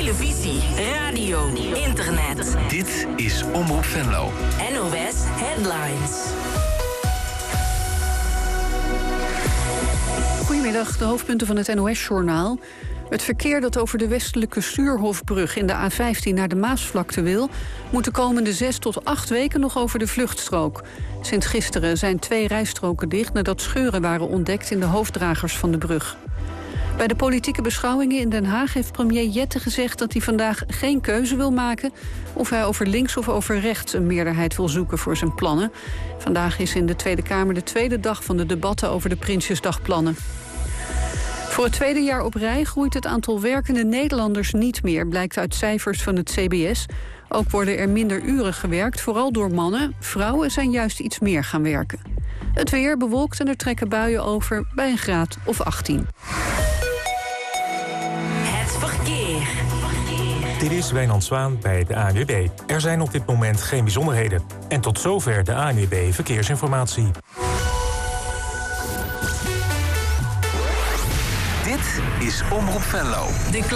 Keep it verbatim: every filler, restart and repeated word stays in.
televisie, radio, internet. Dit is Omroep Venlo. N O S Headlines. Goedemiddag, de hoofdpunten van het N O S-journaal. Het verkeer dat over de westelijke Stuurhofbrug in de A vijftien naar de Maasvlakte wil, moet de komende zes tot acht weken nog over de vluchtstrook. Sinds gisteren zijn twee rijstroken dicht nadat scheuren waren ontdekt in de hoofddragers van de brug. Bij de politieke beschouwingen in Den Haag heeft premier Jette gezegd dat hij vandaag geen keuze wil maken of hij over links of over rechts een meerderheid wil zoeken voor zijn plannen. Vandaag is in de Tweede Kamer de tweede dag van de debatten over de Prinsjesdagplannen. Voor het tweede jaar op rij groeit het aantal werkende Nederlanders niet meer, blijkt uit cijfers van het C B S. Ook worden er minder uren gewerkt, vooral door mannen. Vrouwen zijn juist iets meer gaan werken. Het weer bewolkt en er trekken buien over bij een graad of achttien. Het verkeer. Dit is Wijnand Zwaan bij de A N W B. Er zijn op dit moment geen bijzonderheden. En tot zover de A N W B Verkeersinformatie. Dit is Omroep Venlo. De